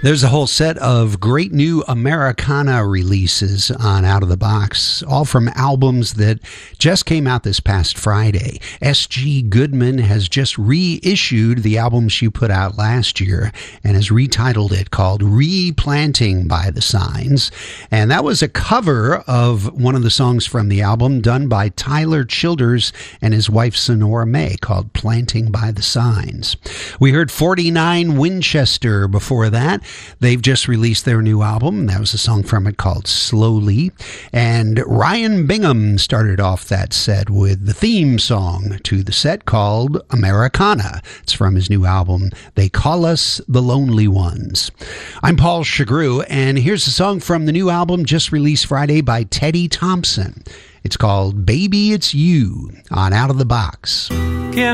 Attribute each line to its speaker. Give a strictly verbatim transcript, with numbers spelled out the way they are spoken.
Speaker 1: There's a whole set of great new Americana releases on Out of the Box, all from albums that just came out this past Friday. S G Goodman has just reissued the album she put out last year and has retitled it, called Replanting by the Signs. And that was a cover of one of the songs from the album done by Tyler Childers and his wife Sonora May, called Planting by the Signs. We heard forty-nine Winchester before that. They've just released their new album. That was a song from it called Slowly. And Ryan Bingham started off that set with the theme song to the set called Americana. It's from his new album, They Call Us the Lonely Ones. I'm Paul Chagru, and here's a song from the new album just released Friday by Teddy Thompson. It's called Baby It's You on Out of the Box.
Speaker 2: Can